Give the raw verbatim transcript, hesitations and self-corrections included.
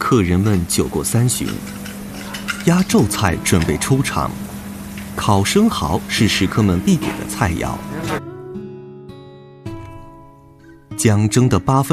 客人们酒过三巡，压轴菜准备出场。烤生蚝是食客们必点的菜肴。姜蒸的八分